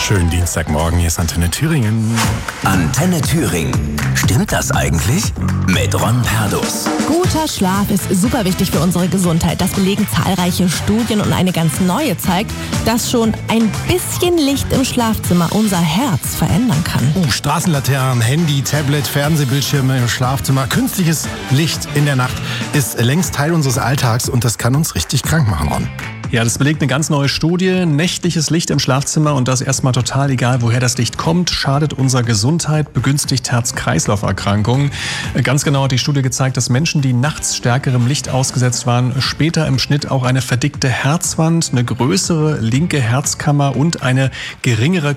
Schönen Dienstagmorgen, hier ist Antenne Thüringen. Antenne Thüringen. Stimmt das eigentlich? Mit Ron Perdus. Guter Schlaf ist super wichtig für unsere Gesundheit. Das belegen zahlreiche Studien und eine ganz neue zeigt, dass schon ein bisschen Licht im Schlafzimmer unser Herz verändern kann. Straßenlaternen, Handy, Tablet, Fernsehbildschirme im Schlafzimmer. Künstliches Licht in der Nacht ist längst Teil unseres Alltags und das kann uns richtig krank machen, Ron. Ja, das belegt eine ganz neue Studie. Nächtliches Licht im Schlafzimmer und das erstmal total egal, woher das Licht kommt, schadet unserer Gesundheit, begünstigt Herz-Kreislauf-Erkrankungen. Ganz genau hat die Studie gezeigt, dass Menschen, die nachts stärkerem Licht ausgesetzt waren, später im Schnitt auch eine verdickte Herzwand, eine größere linke Herzkammer und eine geringere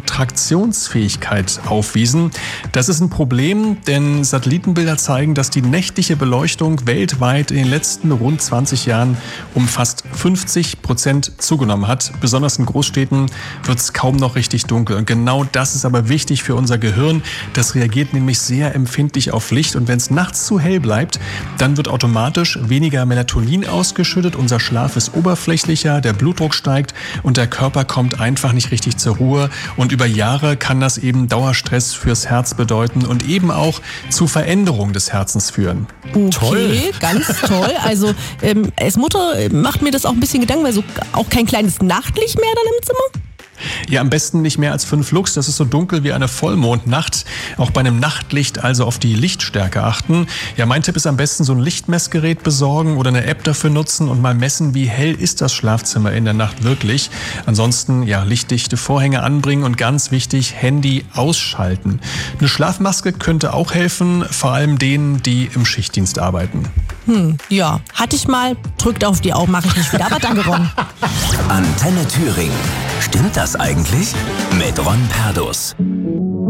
Kontraktionsfähigkeit aufwiesen. Das ist ein Problem, denn Satellitenbilder zeigen, dass die nächtliche Beleuchtung weltweit in den letzten rund 20 Jahren um fast 50% zugenommen hat. Besonders in Großstädten wird es kaum noch richtig dunkel. Und genau das ist aber wichtig für unser Gehirn. Das reagiert nämlich sehr empfindlich auf Licht. Und wenn es nachts zu hell bleibt, dann wird automatisch weniger Melatonin ausgeschüttet. Unser Schlaf ist oberflächlicher, der Blutdruck steigt und der Körper kommt einfach nicht richtig zur Ruhe. Und über Jahre kann das eben Dauerstress fürs Herz bedeuten und eben auch zu Veränderungen des Herzens führen. Okay, Toll. ganz toll. Also als Mutter macht mir das auch ein bisschen Gedanken, weil so auch kein kleines Nachtlicht mehr dann im Zimmer? Ja, am besten nicht mehr als 5 Lux. Das ist so dunkel wie eine Vollmondnacht. Auch bei einem Nachtlicht also auf die Lichtstärke achten. Ja, mein Tipp ist am besten so ein Lichtmessgerät besorgen oder eine App dafür nutzen und mal messen, wie hell ist das Schlafzimmer in der Nacht wirklich. Ansonsten, ja, lichtdichte Vorhänge anbringen und ganz wichtig, Handy ausschalten. Eine Schlafmaske könnte auch helfen, vor allem denen, die im Schichtdienst arbeiten. Ja, hatte ich mal. Drückt auf die Augen, mache ich nicht wieder. Aber danke, Ron. Antenne Thüringen. Stimmt das eigentlich? Mit Ron Perdus.